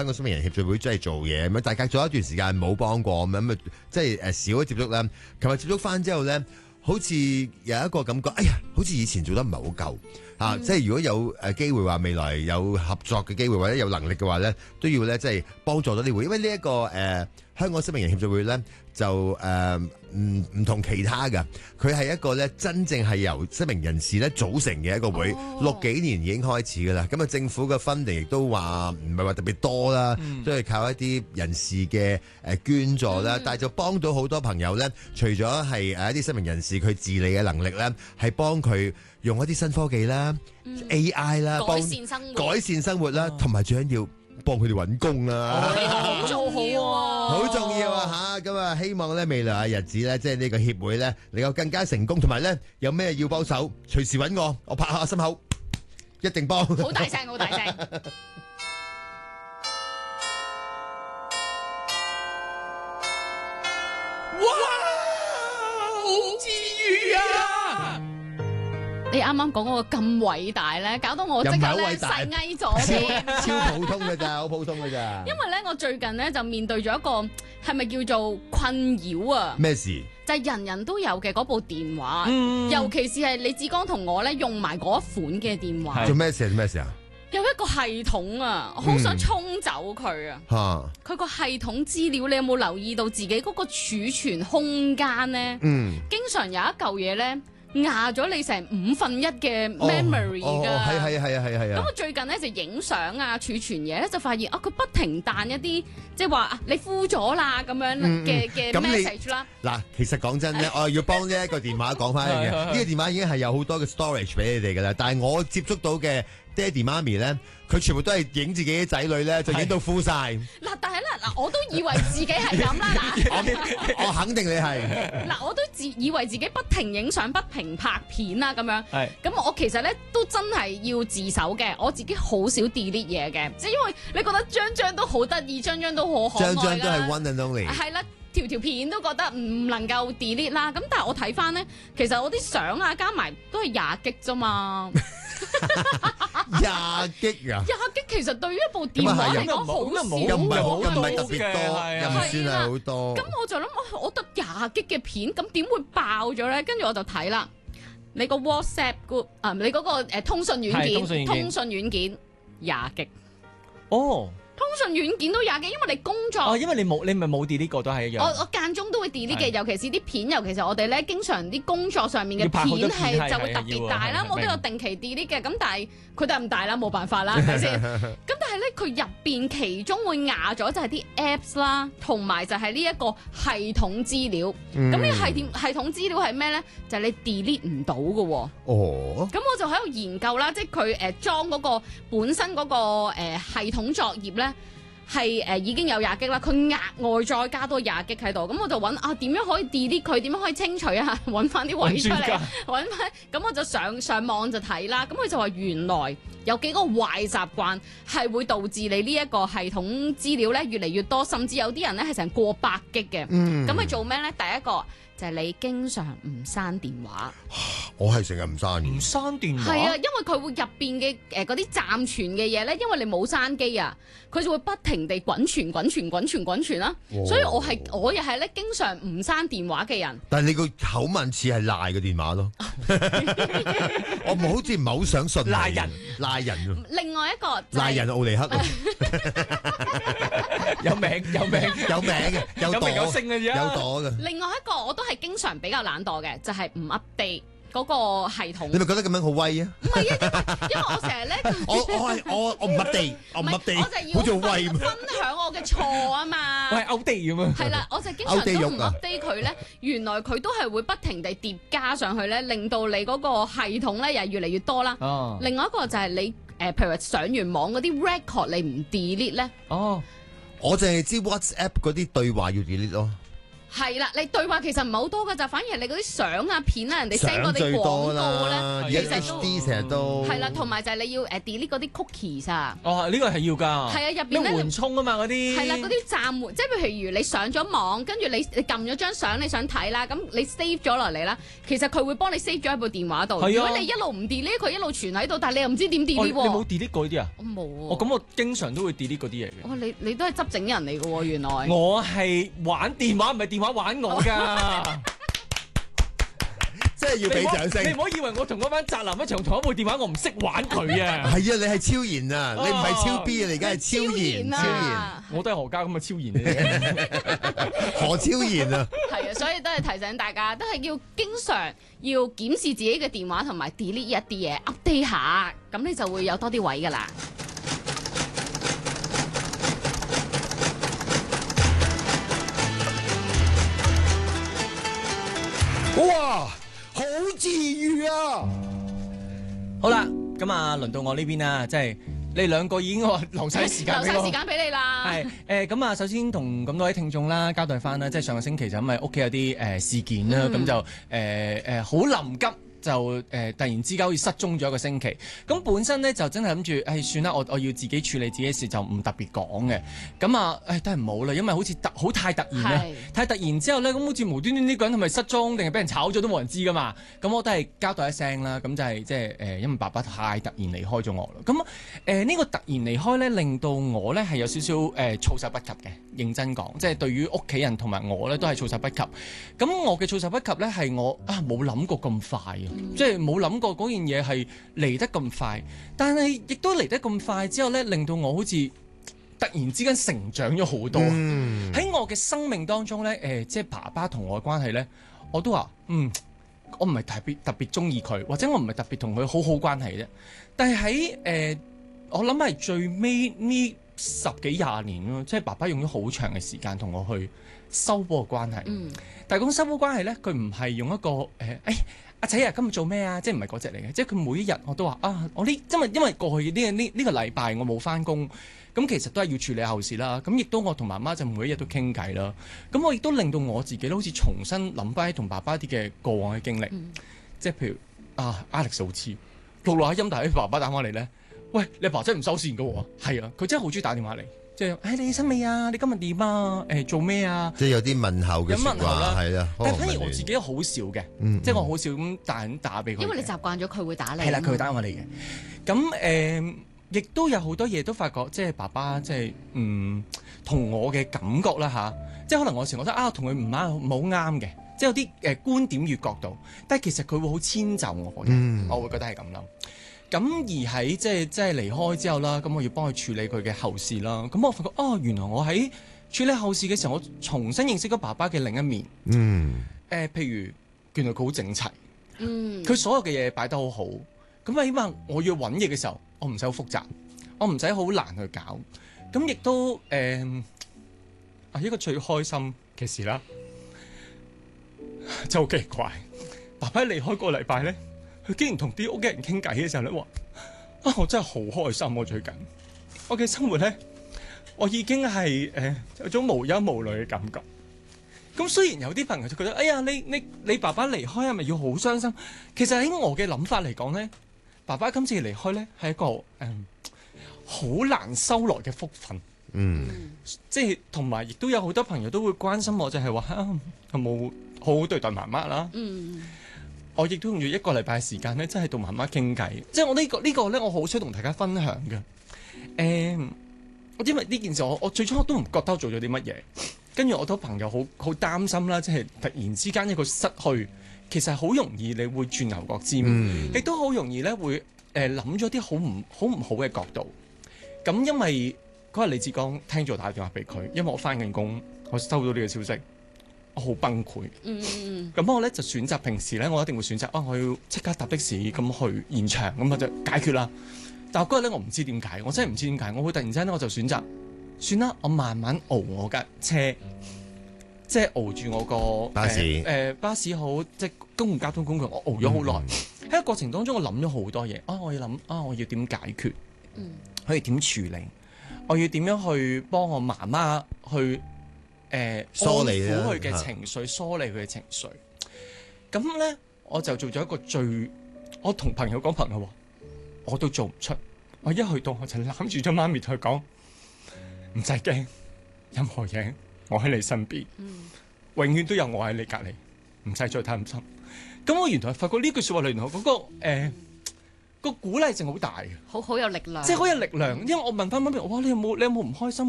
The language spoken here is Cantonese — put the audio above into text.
香港失明人協進會真係做嘢咁樣，大家做一段時間冇幫過咁樣，即係少咗接觸啦。琴日接觸翻之後咧，好似有一個感覺，哎呀，好似以前做得唔係好夠。即係如果有機會話未來有合作嘅機會或者有能力嘅話咧，都要咧即係幫助到呢會，因為呢、香港失明人協進會咧就唔同其他嘅，佢係一個咧真正係由失明人士咧組成嘅一個會，6幾年已經開始噶啦。咁啊，政府嘅funding亦都話唔係話特別多啦，都係靠一啲人士嘅捐助啦，但係就幫到好多朋友咧，除咗係一啲失明人士佢自理嘅能力咧，係幫佢用一啲新科技啦、AI 啦，改善生活啦，同埋最緊要幫佢哋揾工啊！ 好重要啊！ 好重要啊！咁啊，希望咧未來嘅日子咧，即係呢個協會咧，能夠更加成功，同埋咧有咩要幫手，隨時揾我拍下心口，一定幫。 好大聲，好大聲！ 哇！好治愈啊！ 你啱啱講嗰個咁偉大咧，搞到我即刻咧細翳咗添， 超普通嘅咋，好普通嘅咋。 因為咧，我最近咧就面對咗一個係咪叫做困擾啊？ 咩事？ 就係人人都有嘅嗰部電話，尤其是係李志剛同我咧用埋嗰一款嘅電話。 做咩事？做咩事啊？ 有一個系統啊，我好想沖走佢啊！佢個系統資料，你有冇留意到自己嗰個儲存空間咧？經常有一嚿嘢咧。壓咗你成1/5嘅 memory 㗎， 係啊！ 咁我最近咧就影相啊、儲存嘢咧，就發現佢不停彈一啲即係話你敷咗啦咁樣嘅 message 啦。 嗱，其實講真咧，我要幫呢一個電話講翻一樣嘢，呢個電話已經係有好多嘅 storage 俾你哋㗎啦，但係我接觸到嘅爹哋媽咪咧，佢全部都係影自己啲仔女咧，就影到 full 晒。 嗱，但係咧，我都以為自己係咁啦，嗱， 我肯定你係。 嗱，我都以為自己不停影相、不停拍片啦，咁樣。咁我其實咧都真係要自首嘅，我自己好少 delete 嘢嘅，即係因為你覺得張張都好得意，張張都好可愛啦。 張張都係 one and only。係啦。 條片都覺得唔能夠 delete 啦，咁但係我睇翻咧，其實我啲相啊加埋都係20G啫嘛 ，20G 啊 ，20G其實對於一部電話嚟講好少， 又唔係特別多，又唔算係好多。 咁我就諗，我得20G嘅片，咁點會爆咗咧？跟住我就睇啦，你個 WhatsApp group 你嗰個通訊軟件20G。哦。通訊軟件都20G，因為你工作因為你咪冇 delete 過都係一樣。 我間中都會 delete 嘅，尤其是啲片，尤其是我哋咧經常啲工作上面嘅片係就會特別大啦，我都有定期 delete嘅。咁但係佢都係咁大啦，冇辦法啦，係咪先？咁但係咧，佢入邊其中會壓咗就係啲 apps 啦，同埋就係呢一個系統資料。咁呢系統資料係咩咧？就係你 delete 唔到嘅喎。哦。咁我就喺度研究啦，即係佢裝嗰個本身嗰個系統作業咧。係已經有20G啦，佢額外再加多20G喺度，咁我就揾點樣可以 delete 佢，點樣可以清除啊？揾翻啲位出嚟，揾翻，咁我就上網就睇啦。咁佢就話原來有幾個壞習慣係會導致你呢一個系統資料咧越嚟越多，甚至有啲人咧係成過100G嘅。咁佢做咩咧？第一個就係你經常唔刪電話。 我係成日唔刪嘅。 唔刪電話？ 係啊，因為佢會入邊嘅嗰啲暫存嘅嘢咧，因為你冇刪機啊，佢就會不停地滾傳啦。所以我又係咧經常唔刪電話嘅人。 但係你個口吻似係賴個電話咯。我好似唔係好想信賴人。 另外一個賴人奧尼克。 有名嘅，有朵有姓嘅啫， 有朵嘅。 另外一個我都係經常比較懶惰嘅，就係唔 update 嗰個系統。 你咪覺得咁樣好威啊？ 唔係啊，因為我成日咧， 我唔 update，我唔 update， 我就要好似威分享我嘅錯啊嘛。 我係 outdate 咁啊。 係啦，我就經常都唔 update 佢咧，原來佢都係會不停地疊加上去咧，令到你嗰個系統咧又係越嚟越多啦。另外一個就係你譬如話上完網嗰啲 record 你唔 delete 咧。 我淨係知 WhatsApp 嗰啲對話要 delete 咯。 係啦，你對話其實唔係好多㗎咋，反而係你嗰啲相啊片啊，人哋 send 嗰啲最廣告多啦， 咧， 而家其實 HD 成日都係啦，同埋就係你要delete嗰啲 cookies 啊。 哦，呢個係要㗎。 係啊，入邊咧咩緩衝啊嘛嗰啲。 係啦，嗰啲暫緩，即係譬如你上咗網，跟住你撳咗張相你想睇啦，咁你 save 咗落嚟啦，其實佢會幫你 save 咗喺部電話度。 係啊如果你一路唔 delete，佢一路存喺度，但係你又唔知點 delete 你冇喎。 delete 過呢啲啊？ 我冇喎。 哦，咁我經常都會 delete 嗰啲嘢嘅。 哦，你都係執整人嚟嘅喎，原來。 我係玩電話，唔係電話玩我㗎。 即係要俾掌聲。 你唔好以為我同嗰班宅男一齊同一部電話，我唔識玩佢啊！ 係啊，你係超然啊，你唔係超 B 啊，你而家係超然，超然， 啊！ 我都係何家咁嘅超然嘅。 何超然啊！ 係啊，所以都係提醒大家，都係要經常要檢視自己嘅電話同埋 delete 一啲嘢 update 下，咁你就會有多啲位㗎啦。 哇，好治愈啊！ 好啦，咁啊，輪到我呢邊啦，即係你兩個已經我留晒時間俾我。 留晒時間俾你啦。 係咁啊，首先同咁多位聽眾啦交代翻啦，即係上個星期就因為屋企有啲事件啦，咁就好臨急。就突然之間好似失蹤咗一個星期，咁本身咧就真係諗住，算啦，我要自己處理自己嘅事，就唔特別講嘅。咁啊，都係唔好啦，因為好似太突然啦，太突然之後咧，咁好似無端端呢個人係咪失蹤定係俾人炒咗都冇人知噶嘛。咁我都係交代一聲啦，咁就係即係因為爸爸太突然離開咗我啦。咁呢個突然離開咧，令到我咧係有少少措手不及嘅。認真講，即係對於屋企人同埋我咧都係措手不及。咁我嘅措手不及咧係我冇諗過咁快嘅。即係冇諗過嗰件嘢係嚟得咁快，但係亦都嚟得咁快之後咧，令到我好似突然之間成長咗好多。喺我嘅生命當中咧，即係爸爸同我嘅關係咧，我都話我唔係特別中意佢，或者我唔係特別同佢好關係啫。但係喺我諗係最尾呢10幾20年咯，即係爸爸用咗好長嘅時間同我去修補個關係。但係講修補關係咧，佢唔係用一個阿仔啊，今日做咩啊？即係唔係嗰隻嚟嘅，即係佢每一日我都話我因為過去呢個禮拜我冇翻工，咁其實都係要處理後事啦。咁亦都我同媽媽就每一日都傾偈啦。咁我亦都令到我自己好似重新諗翻同爸爸啲嘅過往嘅經歷，即係譬如Alex 好似錄下音，但係爸爸打翻嚟咧，喂，你爸真係唔收線㗎喎，係啊，佢真係好中意打電話嚟。即係，你起身未啊？你今日點啊？做咩啊？ 即係有啲問候嘅説話，係啊。 但係反而我自己好少嘅，即係我好少咁打俾佢。 因為你習慣咗佢會打你。 係啦，佢會打我嚟嘅。咁亦都有好多嘢都發覺，即係爸爸即係同我嘅感覺啦嚇。即係可能我有時覺得同佢唔好啱嘅，即係有啲觀點與角度。但係其實佢會好遷就我嘅，我會覺得係咁諗。咁而喺即係離開之後啦，咁我要幫佢處理佢嘅後事啦。咁我發覺原來我喺處理後事嘅時候，我重新認識咗爸爸嘅另一面。譬如原來佢好整齊，佢所有嘅嘢擺得好好。咁起碼我要揾嘢嘅時候，我唔使好複雜，我唔使好難去搞。咁亦都一個最開心嘅事啦，就好奇怪。爸爸離開個禮拜咧，佢竟然同啲屋企人傾偈嘅時候咧，話我真係好開心。我最近我嘅生活咧，我已經係有種無憂無慮嘅感覺。咁雖然有啲朋友就覺得，哎呀，你爸爸離開係咪要好傷心？其實喺我嘅諗法嚟講咧，爸爸今次離開咧係一個好難收來嘅福分。即係同埋亦都有好多朋友都會關心我，就係話有冇好好對待媽媽啦。我亦都用咗1個禮拜嘅時間咧，真係同媽媽傾偈。即係我呢個咧，我好想同大家分享嘅。因為呢件事我最初我都唔覺得我做咗啲乜嘢，跟住我多朋友好擔心啦，即係突然之間一個失去，其實好容易你會轉牛角尖，亦都好容易咧會諗咗啲好唔好嘅角度。咁因為嗰日李志剛聽咗我打電話俾佢，因為我翻緊工，我收到呢個消息。我好崩潰，咁我咧就選擇平時咧，我一定會選擇我要即刻搭的士咁去現場，咁我就解決啦。但係嗰日咧，我唔知點解，我真係唔知點解，我會突然之間咧，我就選擇算啦，我慢慢熬我架車，即係熬住我個巴士，巴士好，即係公共交通工具，我熬咗好耐。喺個過程當中，我諗咗好多嘢，我要諗我要點解決，可以點處理，我要點樣去幫我媽媽去梳理安撫佢嘅情緒，梳理佢嘅情緒。咁咧，我就做咗一個我同朋友講，朋友話我都做唔出。我一去到我就攬住咗媽咪同佢講，唔使驚，任何嘢我喺你身邊，永遠都有我喺你隔離，唔使再擔心。咁我原來發覺呢句説話，原來嗰個鼓勵性好大嘅， 好有力量， 即係好有力量。因為我問翻媽咪，哇，你有冇唔開心